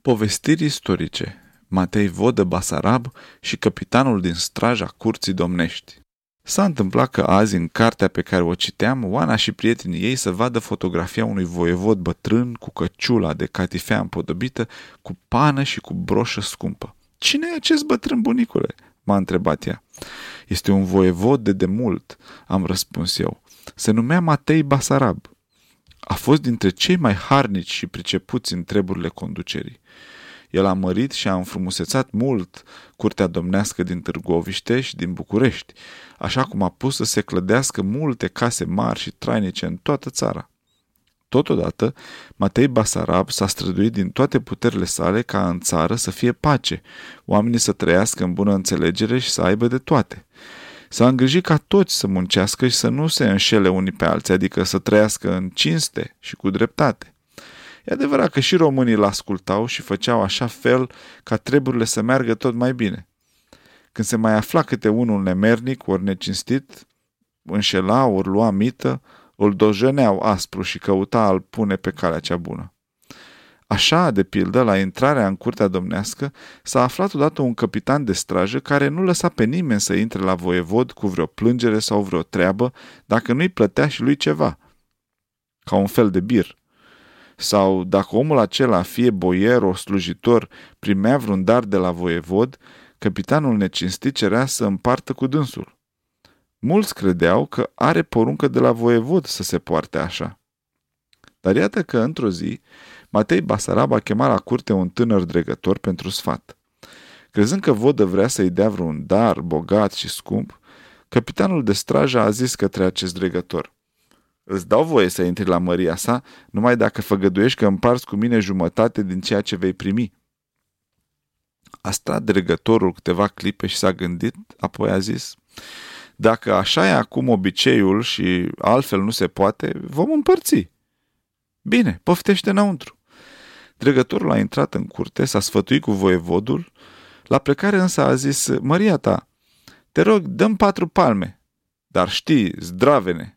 Povestiri istorice. Matei Vodă Basarab și căpitanul din straja curții domnești. S-a întâmplat că azi, în cartea pe care o citeam, Oana și prietenii ei să vadă fotografia unui voievod bătrân cu căciula de catifea împodobită, cu pană și cu broșă scumpă. "Cine e acest bătrân, bunicule?" m-a întrebat ea. "Este un voievod de demult," am răspuns eu. "Se numea Matei Basarab. A fost dintre cei mai harnici și pricepuți în treburile conducerii. El a mărit și a înfrumusețat mult curtea domnească din Târgoviște și din București, așa cum a pus să se clădească multe case mari și trainice în toată țara. Totodată, Matei Basarab s-a străduit din toate puterile sale ca în țară să fie pace, oamenii să trăiască în bună înțelegere și să aibă de toate. S-a îngrijit ca toți să muncească și să nu se înșele unii pe alții, adică să trăiască în cinste și cu dreptate. E adevărat că și românii l-ascultau și făceau așa fel ca treburile să meargă tot mai bine. Când se mai afla câte unul nemernic ori necinstit, înșela ori lua mită, îl dojeneau aspru și căuta a-l pune pe calea cea bună. Așa, de pildă, la intrarea în curtea domnească, s-a aflat odată un căpitan de strajă care nu lăsa pe nimeni să intre la voievod cu vreo plângere sau vreo treabă dacă nu-i plătea și lui ceva, ca un fel de bir. Sau dacă omul acela, fie boier ori slujitor, primea vreun dar de la voievod, căpitanul necinstit cerea să împartă cu dânsul. Mulți credeau că are poruncă de la voievod să se poarte așa. Dar iată că, într-o zi, Matei Basarab a chemat la curte un tânăr dregător pentru sfat. Crezând că vodă vrea să-i dea vreun dar bogat și scump, căpitanul de strajă a zis către acest dregător: "Îți dau voie să intri la măria sa, numai dacă făgăduiești că împarți cu mine jumătate din ceea ce vei primi." A stat dregătorul câteva clipe și s-a gândit, apoi a zis: "Dacă așa e acum obiceiul și altfel nu se poate, vom împărți." "Bine, poftește înăuntru." Dregătorul a intrat în curte, s-a sfătuit cu voievodul, la plecare însă a zis: "Măria ta, te rog, dă-mi 4 palme, dar știi, zdravene."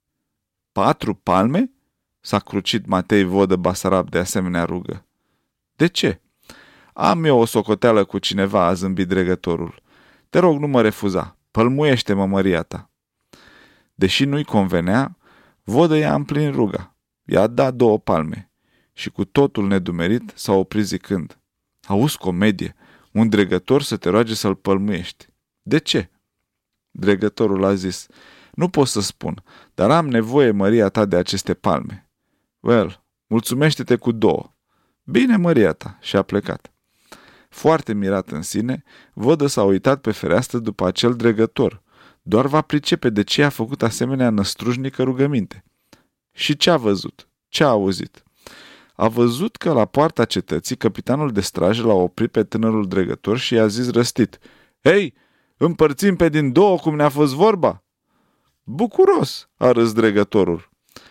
"4 palme?" s-a crucit Matei Vodă Basarab de asemenea rugă. "De ce?" "Am eu o socoteală cu cineva," a zâmbit dregătorul. "Te rog, nu mă refuza. Pălmuiește-mă, măria ta." Deși nu-i convenea, Vodă i-a împlinit ruga. I-a dat 2 palme și cu totul nedumerit s-a oprit zicând: "Auzi comedie, un dregător să te roage să-l pălmuiești. De ce?" Dregătorul a zis: "Nu pot să spun, dar am nevoie, măria ta, de aceste palme." "Well, mulțumește-te cu 2. "Bine, măria ta," și a plecat. Foarte mirat în sine, Vodă s-a uitat pe fereastră după acel dregător. Doar va pricepe de ce a făcut asemenea năstrușnică rugăminte. Și ce a văzut? Ce a auzit? A văzut că la poarta cetății căpitanul de strajă l-a oprit pe tânărul dregător și i-a zis răstit: "Hei, împărțim pe din 2 cum ne-a fost vorba?" "Bucuros," a râs dregătorul.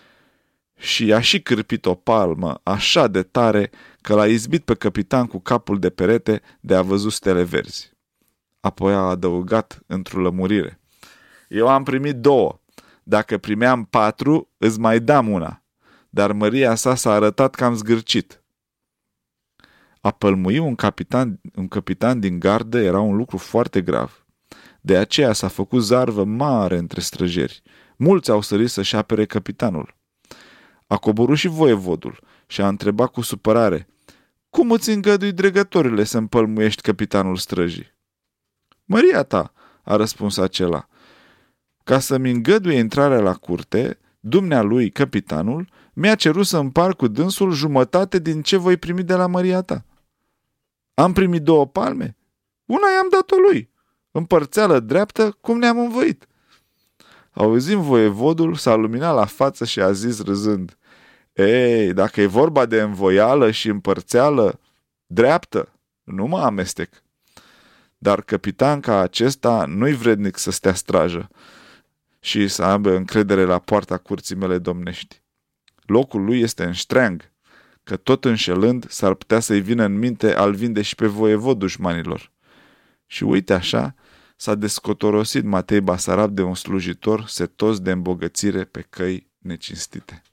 Și i-a și cârpit o palmă așa de tare că l-a izbit pe căpitan cu capul de perete de a văzut stele verzi. Apoi a adăugat într-o lămurire: "Eu am primit 2. Dacă primeam 4, îți mai dam una, dar măria sa s-a arătat cam zgârcit." A pălmui un căpitan din gardă era un lucru foarte grav. De aceea s-a făcut zarvă mare între străjeri. Mulți au sărit să-și apere căpitanul. A coborât și voievodul și a întrebat cu supărare: "Cum îți îngădui, dregătorile, să împălmuiești căpitanul străjii?" "Măria ta," a răspuns acela, "ca să-mi îngăduie intrarea la curte, dumnealui, căpitanul, mi-a cerut să împart cu dânsul jumătate din ce voi primi de la măria ta." "Am primit 2 palme? Una i-am dat-o lui. Împărțeală dreaptă, cum ne-am învoit." Auzind voievodul, s-a luminat la față și a zis râzând: "Ei, dacă e vorba de învoială și împărțeală dreaptă, nu mă amestec. Dar căpitan ca acesta nu-i vrednic să stea strajă și să aibă încredere la poarta curții mele domnești. Locul lui este în ștreang, că tot înșelând s-ar putea să-i vină în minte a-l vinde și pe voievod dușmanilor." Și uite așa s-a descotorosit Matei Basarab de un slujitor setos de îmbogățire pe căi necinstite.